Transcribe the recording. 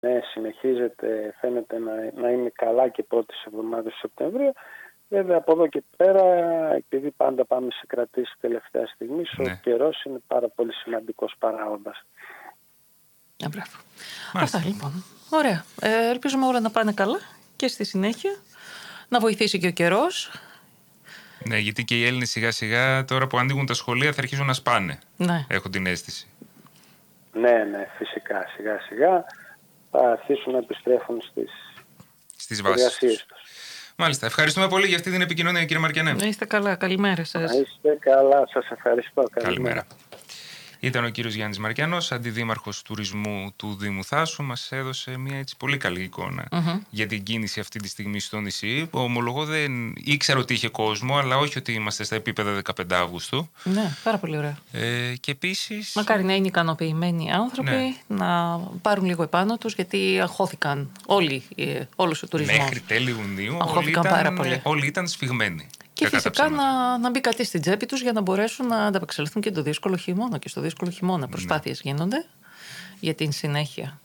Ναι, συνεχίζεται, φαίνεται να είναι καλά και πρώτες εβδομάδες του Σεπτεμβρίου. Βέβαια από εδώ και πέρα, επειδή πάντα πάμε σε κρατήσεις τελευταία στιγμή, ο καιρός είναι πάρα πολύ σημαντικός παράγοντας. Μπράβο. Αυτά λοιπόν. Ωραία. Ελπίζουμε όλα να πάνε καλά και στη συνέχεια να βοηθήσει και ο καιρός. Ναι, γιατί και οι Έλληνες σιγά σιγά τώρα που ανοίγουν τα σχολεία θα αρχίσουν να σπάνε. Ναι. Έχω την αίσθηση. Ναι, φυσικά. Σιγά σιγά θα αρχίσουν να επιστρέφουν στις εργασίες τους. Μάλιστα. Ευχαριστούμε πολύ για αυτή την επικοινωνία, κύριε Μαρκιανέ. Να είστε καλά. Καλημέρα σας. Να είστε καλά. Σας ευχαριστώ. Καλημέρα. Ήταν ο κύριος Γιάννης Μαρκιανός, αντιδήμαρχος τουρισμού του Δήμου Θάσου. Μας έδωσε μια έτσι πολύ καλή εικόνα για την κίνηση αυτή τη στιγμή στο νησί. Ομολογώ δεν ήξερα ότι είχε κόσμο, αλλά όχι ότι είμαστε στα επίπεδα 15 Αυγούστου. Ναι, πάρα πολύ ωραία. Και επίσης... Μακάρι να είναι ικανοποιημένοι άνθρωποι, να πάρουν λίγο επάνω τους, γιατί αγχώθηκαν όλος ο τουρισμός. Μέχρι τέλη Ιουνίου όλοι ήταν σφιγμένοι. Και φυσικά να μπει κάτι στην τσέπη τους για να μπορέσουν να ανταπεξελθούν και το δύσκολο χειμώνα. Και στο δύσκολο χειμώνα προσπάθειες γίνονται για την συνέχεια